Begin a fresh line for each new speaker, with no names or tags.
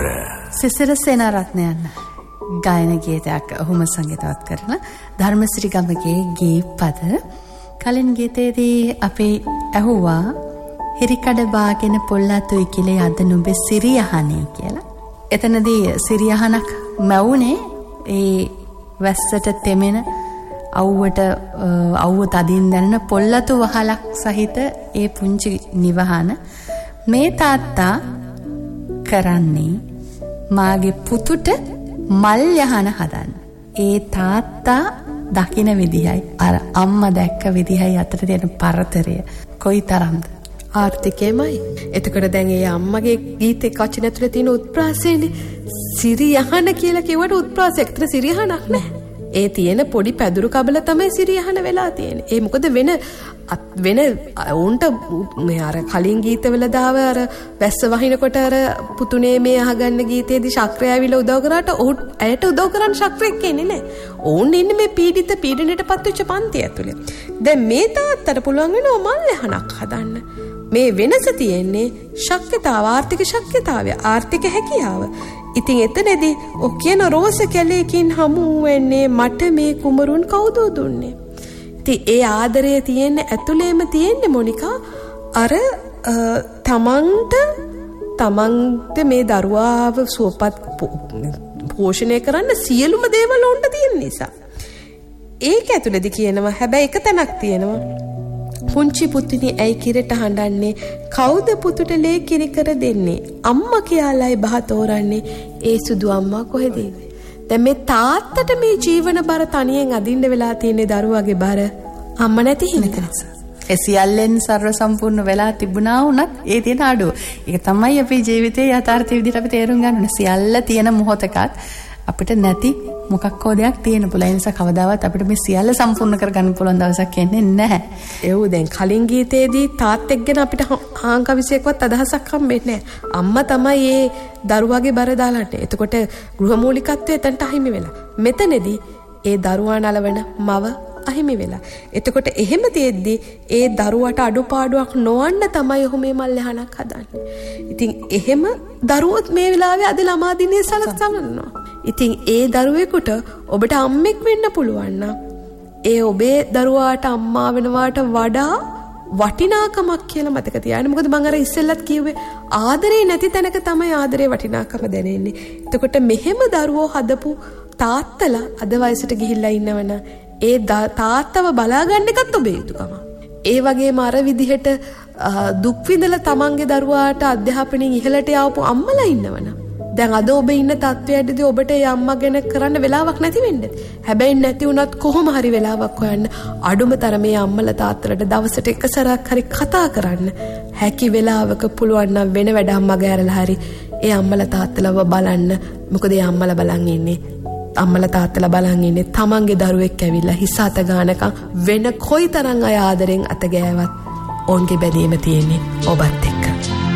සිසිර සේනාරත්නයන් ගායන ගීතයක් ඔහුම සංගීතවත් කරන ධර්මසිරි ගමගේ ගීපද. කලින් ගීතයේදී අපි ඇහුවා හිරිකඩ බාගෙන පොල්ලතුයි කිලේ අද නුඹේ සිරියහනේ කියලා. එතනදී සිරියහනක් මැවුනේ ඒ වැස්සට තෙමෙන අවුව තදින් දැනෙන පොල්ලතු වහලක් සහිත ඒ පුංචි නිවහන. මේ තාත්තා කරන්නේ මාගේ පුතුට මල් යහන හදන්න. ඒ තාත්තා දකින විදිහයි අර අම්මා දැක්ක විදිහයි අතර තියෙන පරතරය කොයි තරම්ද
ආර්ථිකයමයි. එතකොට දැන් ඒ අම්මගේ ගීතේ වචන ඇතුලේ තියෙන උත්ප්‍රාසයනේ සිරියහන කියලා කිව්වට උත්ප්‍රාසයක්. ඒතර සිරියහනක් නැහැ. ඒ තියෙන පොඩි පැදුරු කබල තමයි සිරියහන වෙලා තියෙන්නේ. ඒ මොකද වෙන උන්ට මේ අර කලින් ගීතවල දාව අර වැස්ස වහිනකොට අර පුතුනේ මේ අහගන්න ගීතේදී ශක්‍රය ඇවිල්ලා උදව් කරාට ඇයට උදව් කරන්න ශක්‍රයක් එන්නේ නැහැ. ඕන් ඉන්නේ මේ පීඩනයටපත් වෙච්ච පන්ති ඇතුලේ. දැන් මේ තාත්තට පුළුවන් වෙනවා මල් යහනක් හදන්න. මේ වෙනස තියෙන්නේ ශක්්‍යතාව, ආර්ථික ශක්්‍යතාවය, ආර්ථික හැකියාව. ඉතින් එතනදී ඔක් කියන රෝස කැලේකින් හමු වෙන්නේ මට මේ කුමරුන් කවුද දුන්නේ. ඉතින් ඒ ආදරය තියෙන්නේ ඇතුළේම තියෙන්නේ මොනිකා අර තමන්ට මේ දරුවාව සුවපත් පෝෂණය කරන්න සියලුම දේවල් උන්ට තියෙන නිසා. ඒක ඇතුළේදී කියනවා හැබැයි එක තැනක් තියෙනවා. පුංචි පුතුනි ඇයි කිරට හඬන්නේ? කවුද පුතුට ලේ කිරි කර දෙන්නේ? අම්මා කියලායි බහ තෝරන්නේ. ඒ සුදු අම්මා කොහෙද? දැන් මේ තාත්තට මේ ජීවන බර තනියෙන් අදින්න වෙලා තියෙන දරුවාගේ බර අම්මා නැති හින්දා.
ඒ සියල්ලෙන් සර්ව සම්පූර්ණ වෙලා තිබුණා වුණත් ඒ තියෙන අඩුව. ඒක තමයි අපේ ජීවිතයේ යථාර්ථය විදිහට අපි තේරුම් ගන්න ඕනේ. සියල්ල තියෙන මොහොතකත් අපිට නැති මොකක් හෝ දෙයක් තියෙන පුළුවන්. ඒ නිසා කවදාවත් අපිට මේ සියල්ල සම්පූර්ණ කරගන්න පුළුවන් දවසක් එන්නේ නැහැ.
ඒව දැන් කලින් ගීතේදී තාත්තෙක් ගැන අපිට හාංකවිසයක්වත් අදහසක් හම්බෙන්නේ නැහැ. අම්මා තමයි ඒ දරුවාගේ බර දාලාන්නේ. එතකොට ගෘහමූලිකත්වය එතනට අහිමි වෙලා. මෙතනදී ඒ දරුවා නලවන මව අහිමි වෙලා. එතකොට එහෙම තියෙද්දි ඒ දරුවට අඩුපාඩුවක් නොවන්න තමයි ඔහු මේ මල් යහනක් හදන්නේ. ඉතින් එහෙම දරුවොත් මේ වෙලාවේ අද ළමා දිනේ සලකනවා. ඉතින් ඒ දරුවෙකුට ඔබට අම්මෙක් වෙන්න පුළුවන් නම් ඒ ඔබේ දරුවාට අම්මා වෙනවාට වඩා වටිනාකමක් කියලා මතක තියාගන්න. මොකද මම අර ඉස්සෙල්ලත් කිව්වේ ආදරේ නැති තැනක තමයි ආදරේ වටිනාකම දැනෙන්නේ. එතකොට මෙහෙම දරුවෝ හදපු තාත්තලා අද වයසට ගිහිල්ලා ඉන්නවනම් ඒ තාත්තව බලාගන්න එකත් ඔබේ යුතුකම. ඒ වගේම අර විදිහට දුක් විඳලා තමන්ගේ දරුවාට අධ්‍යාපනයෙන් ඉහළට යවපු අම්මලා ඉන්නවනම් දැන් අද ඔබ ඉන්න තත්ත්වයේදී ඔබට ඒ අම්මා ගැන කරන්න වෙලාවක් නැති වෙන්නේ. හැබැයි නැති වුණත් කොහොම හරි වෙලාවක් හොයන්න අඩුම තරමේ අම්මලා තාත්තලාට දවසට එක සැරයක් හරි කතා කරන්න හැකි වෙලාවක පුළුවන් නම් වෙන වැඩ අම්මා ගෑරලා හරි ඒ අම්මලා තාත්තලාව බලන්න. මොකද ඒ අම්මලා බලන් ඉන්නේ අම්මලා තාත්තලා බලන් ඉන්නේ තමන්ගේ දරුවෙක් ඇවිල්ලා හිස අත ගන්නකම් වෙන කොයිතරම් අය ආදරෙන් අත ගෑවත් ඔවුන්ගේ බැඳීම තියෙන්නේ ඔබත් එක්ක.